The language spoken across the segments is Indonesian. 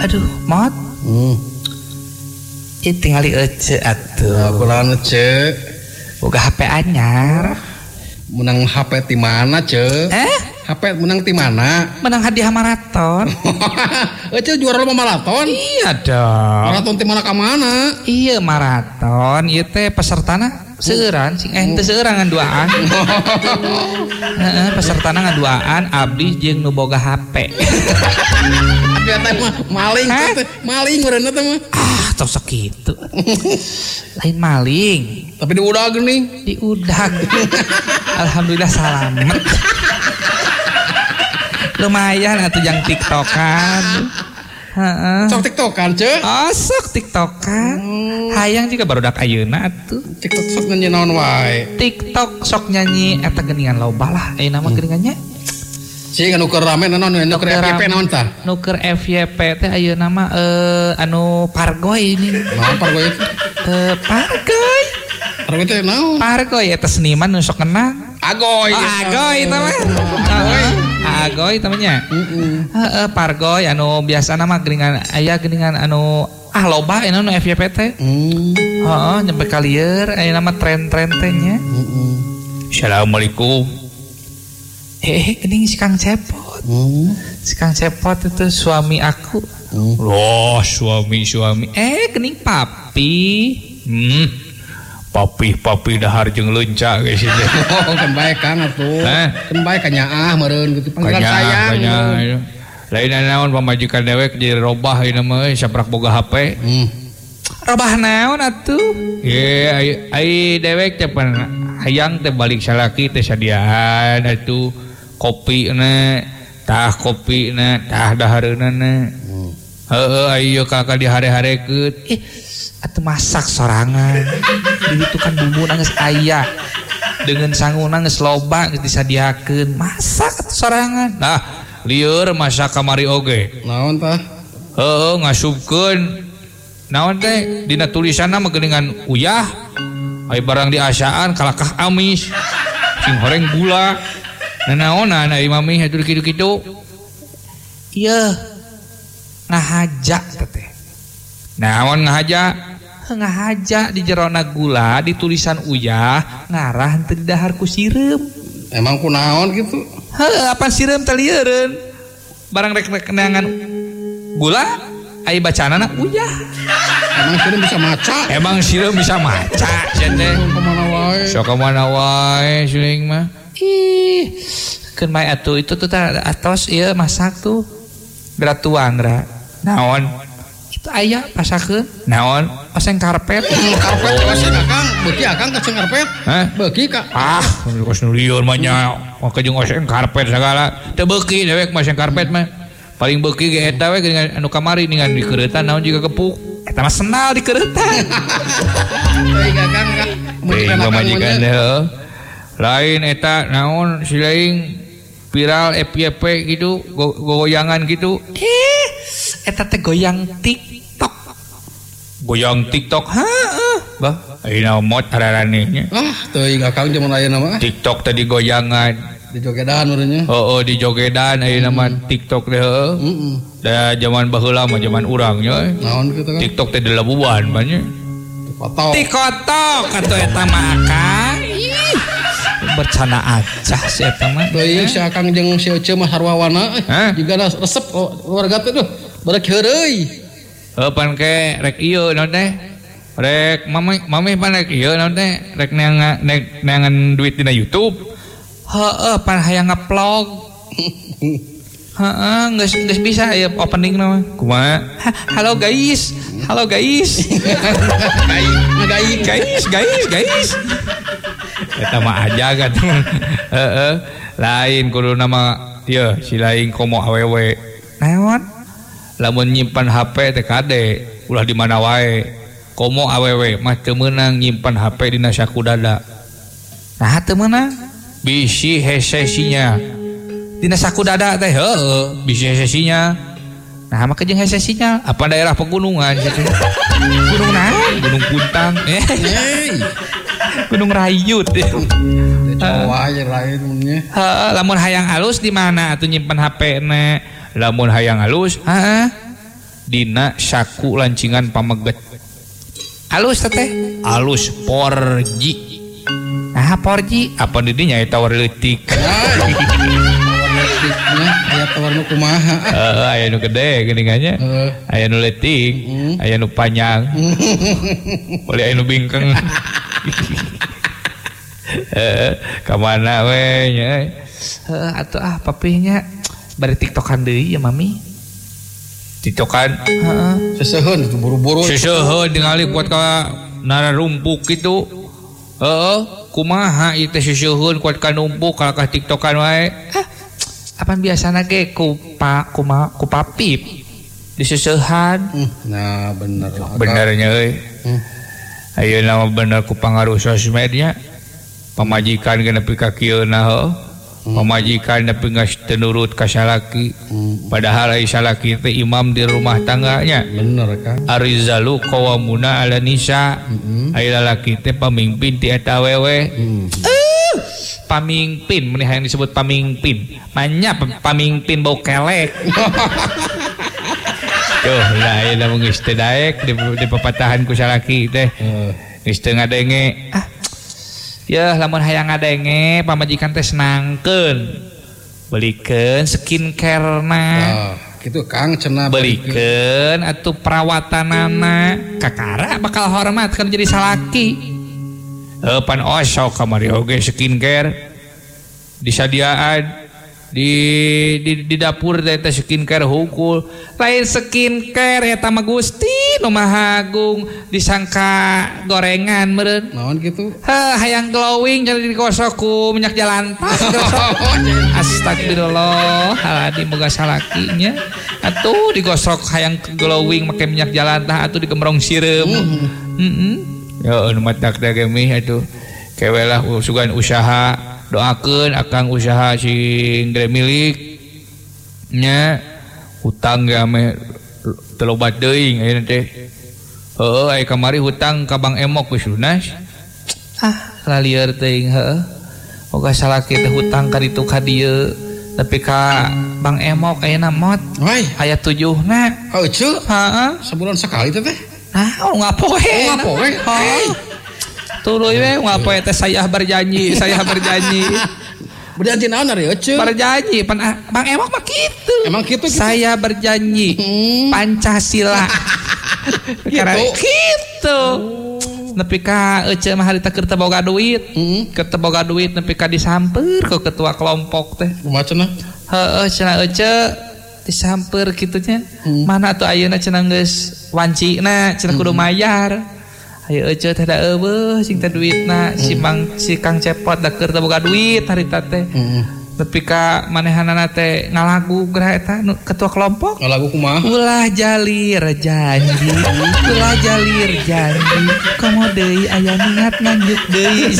Aduh, Mot. Tinggal ece atuh. Kunaon ce? Boga HP anyar. Menang HP di mana, Ce? HP menang di mana? Menang hadiah maraton. Ece juara lomba maraton? Iya dong. Maraton di mana ka mana? Iya maraton, ieu teh pesertana seueuran sing teu seueuran ngaduaan. Heeh, pesertana ngaduaan abdi jeung nu boga HP. Ternyata mah maling, maling meureunna teh mah. Tos sakitu. Lain maling, tapi diudag nih. Diudag. Alhamdulillah salamet. Lumayan atuh jang TikTokan. Heeh. Sok TikTokan, Ce? Oh, sok TikTokan. Hayang juga barudak ayeuna atuh. TikTok sok nyanyi naon wae. TikTok sok nyanyi eta geuningan loba lah. Nama geuningannya. Cing anu keur rame naon nuker FYP naon tah? Nuker FYP teh ayeuna mah anu Pargoy ini. Naon Pargoy? Pargoy. Pargoy teh naon? Pargoy eta seniman nu sok kenang. Agoy. Agoy eta mah. Agoy tamanya. Pargoy anu biasana mah geuningan aya geuningan anu loba anu FYP teh. Heeh, nyampe ka lieur ayeuna mah tren-tren teh nya. Assalamualaikum. Geuning si Kang Cepot. Si Kang Cepot itu suami aku. Loh, suami. Geuning papi. Papi dahar jeung leunca geus ieu. Kan bae Kang atuh. Kan bae ka nyaah meureun gitu panggilan sayang. Lain naon pamajikan dewek jadi robah ieu mah saprak boga HP. Robah naon atuh? Ye ai dewek teh hayang teh balik salaki teh sadiaan atuh. Kopi tah dahareuna ayo kakak dihare-harekeun atuh masak sorangan itu kan bumbu geus aya dengan sanguna geus loba geus disadiakeun masak atuh sorangan nah lieur masak kamari oge naon tah ngasupkeun naon teh dina tulisanna mah geuningan uyah aya barang diasaan kalakah amis sing horeng gula naonan ai mami atuh kitu-kitu. Ieu ngahaja teh. Naon ngahaja? Ngahaja di jerona gula di tulisan uyah ngarah teu didahar ku sireum. Emang kunaon gitu? Apa sireum teh lieureun? Barang rek kenangan gula ai bacanana uyah. Emang sireum bisa maca cenah teh. Sok mana wae suling mah. Keun bae atuh itu tuh atos ieu masak tuh beratuan ra. Naon? Itu aya pasakeun. Naon? Oseng karpet. Karpet oseng Akang, beuki Akang oseng karpet. Beuki ka. Kos nu lieur mah nya, make jeung oseng karpet sagala. Teu beuki dewek mah oseng karpet mah. Paling beuki ge eta we dengan anu kamari ningan dikeuretan naon juga kepuk. Eta mah senal dikeuretan. Teuing Akang ka. Majikan teh. Lain eta naon si lain viral FYP gitu goyangan gitu eta teh goyang TikTok bah ayeuna mod araranehnya teuing Akang jaman ayeuna mah TikTok teh goyangan di jogedan urangnya di jogedan ayeuna mah TikTok teh da zaman baheula mah zaman urang nya naon kitu kan TikTok teh delabuan banyak TikTok atuh eta mah Akang bercana aja si eta mah. Teuing si Akang jeung si Ece mah sarwawana juga resep keluarga teh duh barek heureuy. Pan ke rek ieu naon teh? Rek mami pan rek ieu naon teh? Rek neangan duit dina YouTube. Pan hayang ngevlog. Geus bisa ya opening mah. Kumaha? Halo guys. Guys. Eta mah aja kan. Lain kudu nama ieu si lain komo awewe. Naon? Lamun nyimpan HP teh kade ulah di mana wae. Komo awewe mah teu meunang nyimpan HP dina sakudada. Nah teu meunang bisi hesesinya. Dina sakudada teh bisi hesesinya. Nah maka jeung hesesinya apa daerah pegunungan gitu. Gunung naon? Gunung Puntang. Gunung Rayut. Jawa aja lain nya. Lamun hayang halus di mana atuh nyimpen HP-na? Lamun hayang halus, dina saku lancingan pameget. Alus teh alus porji. Ah porji apa didinya eta war leutik. Leutiknya aya tawar nu kumaha. Aya nu gede geuningannya. Aya nu leutik, aya nu panjang. Boleh aya nu bingkeng. Kamana we nya. Atuh papihnya bari tiktokan deui ya mami. Tiktokan seseuheun buru-buru seseuheun ningali kuat ka nararumpuk kitu. Kumaha ieu teh seseuheun kuat ka numpuk ka tiktokan wae. Apaan biasana ge ku papip diseseuhan. Nah bener benernya euy. Ayeuna mah bener ku pangaruh sosmednya. Pamajikan ge nepi ka kieuna heuh. Pamajikan nepi geus teu nurut ka salaki. Padahal ai salaki teh imam di rumah tangganya. Bener kan. Arizalu qawamuna ala nisa. Ai lalaki teh pamimpin ti eta awewe. Pamimpin meneh yang disebut pamimpin. Manya pamimpin bau kelek. Tuh lah ayeuna mah geus teu daek di papatahan ku salaki teh. Geus teu ngadenge. Ya lamun hayang ngadenge pamajikan teh senangkeun belikeun skincare-na gitu Kang cenah belikeun atuh perawatanana kakara bakal hormat kan jadi salaki pan osok kamari oge skincare disadiaan di dapur teh skincare hukul lain skincare eta mah Gusti nu Maha Agung disangka gorengan meureun naon kitu hayang glowing jadi digosok ku minyak jalantas astagfirullah haladi boga salakinya atuh digosok hayang glowing make minyak jalantas atuh digemrong sireum ya nu matak teh gemih atuh kewelah sugan usaha doakeun akang usaha sing gede milik nya hutang ge ame teu lobat deui ayeuna teh aya kamari hutang ka Bang Emok geus lunas lalieur teuing boga salaki teh hutang ka ditu ka dieu tapi ka Bang Emok ayeuna mot aya 7-na euceu sabulan sakali teh ngapoe tuluy we ngapoe teh saya berjanji berjanji naon ari euceu berjanji pan Bang Emok mah kitu emang kitu saya berjanji Pancasila gitu nepi ka euceu mah harita keur teu boga duit nepi ka disamper ke ketua kelompok teh kumaha cenah cenah euceu disamper kitu nya mana atuh ayeuna cenah geus wancina cenah kudu mayar. Ayo euceu teh da eueuh sing teh duitna si Kang Cepot da keur teu boga duit harita teh. Nepi ka manehanana teh ngalagu geura eta ketua kelompok. Ngalagu kumaha? Ulah jalir janji. Komo deui aya niat nganjuk deui.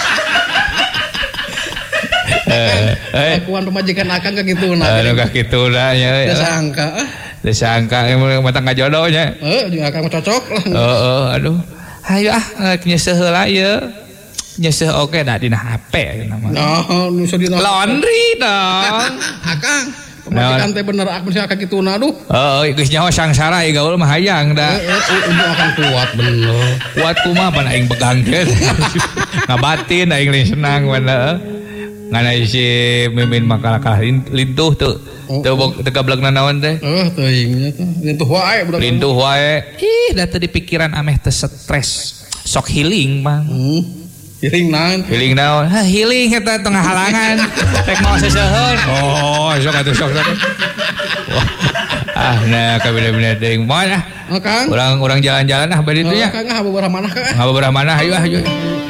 Akuan pemajikan akang ka kituna. Anu ka kituna nya. Teu sangka emang matang ngajodoh nya. Jeung akang cocok lah. Aduh. Hayu nyeseuh heula ieu. Nyeseuh oge da dina HP namanya. Nu dina laundry dong. Akang pemajikan teh bener akang akang kituna aduh. Geus nyaho sangsara ieu gaul mah hayang da. Ieu akan kuat bener. Kuat kumaha pan aing begangkeun. Ngabatin aing lain senang bener. Ngana si mimin makalakah lintuh tuh. Teu gablekna naon teh? Teuing nya teh. Lintuh wae budak. Lintuh wae. Dah teu di pikiran ameh teu stres. Sok healing, Bang. Healing naon? Healing naon? Healing eta tengah halangan. Rek mau seseuheun. Sok atuh sok. Nah kabina-bina deung moal Kang. Urang jalan-jalan bari ditu nya. Kang ngabeubarah manah Kang. Ngabeubarah manah hayu.